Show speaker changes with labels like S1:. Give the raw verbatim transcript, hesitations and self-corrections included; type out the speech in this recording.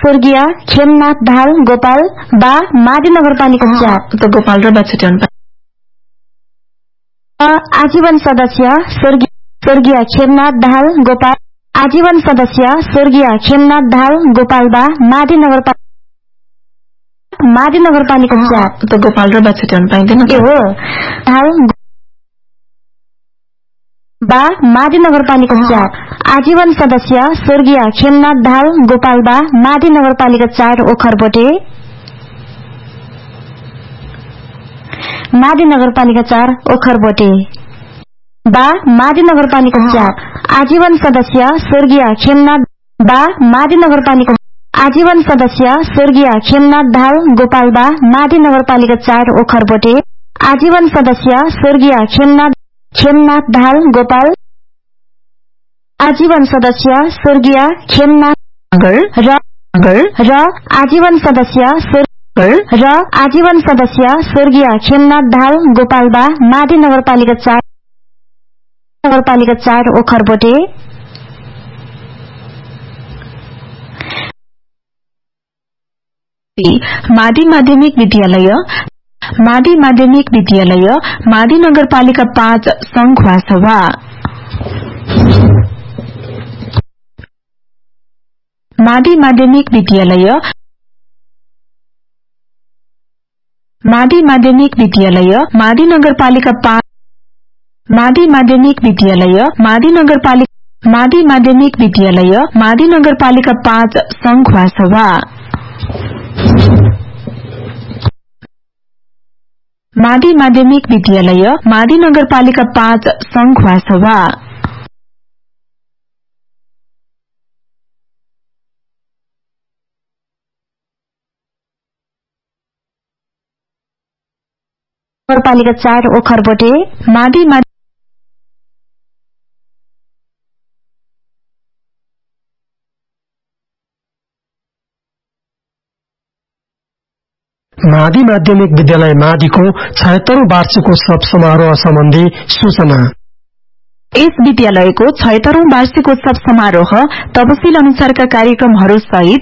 S1: स्वर्गीय खेमनाथ दाहाल गोपाल बा माडी नगरपालिका चार।
S2: त गोपाल र बा छुट्याउनु पर्छ।
S1: आजीवन सदस्य स्वर्गीय स्वर्गीय खेमनाथ दाहाल गोपाल आजीवन सदस्य स्वर्गीय खेमनाथ दाहाल गोपाल बा माडी नगरपालिका माडी नगरपालिका चार।
S2: त गोपाल र बा छुट्याउनु पाइँदैन।
S1: के हो दाहाल बा माडी नगरपालिका चार। आजीवन सदस्य स्वर्गीय खेमनाथ दाहाल गोपाल बा माडी नगरपालिका चार ओखरबोटे माडी नगरपालिका चार ओखरबोटे बा माडी नगरपालिका चार। आजीवन सदस्य स्वर्गीय खेमनाथ बा माडी नगरपालिका आजीवन सदस्य स्वर्गीय खेमनाथ दाहाल गोपाल बा माडी नगरपालिका चार ओखरबोटे आजीवन सदस्य स्वर्गीय खेमनाथ खेमनाथ दाहाल गोपाल आजीवन सदस्य स्वर्गीय खेमनाथ र र आजीवन सदस्य र आजीवन सदस्य स्वर्गीय खेमनाथ दाहाल गोपाल बा माडी नगरपालिका चार नगरपालिका चार ओखरबोटे
S2: माडी माध्यमिक विद्यालय माडी माध्यमिक विद्यालय माडी नगरपालिका पाँच संखुवासभा माडी माध्यमिक विद्यालय माडी माध्यमिक विद्यालय माडी नगरपालिका पाँच माडी माध्यमिक विद्यालय माडी नगरपालिका माडी माध्यमिक विद्यालय माडी नगरपालिका पाँच संखुवासभा माडी माध्यमिक विद्यालय माडी नगरपालिका पाँच संखुवासभा
S1: नगरपालिका चार ओखरबोटे
S2: माडी
S3: माडी माध्यमिक विद्यालय माडीको छयत्तरौं वार्षिकोत्सव समारोह सम्बन्धी सूचना।
S2: यस विद्यालयको छयत्तरौं वार्षिकोत्सव समारोह तपसिल अनुसारका कार्यक्रमहरू सहित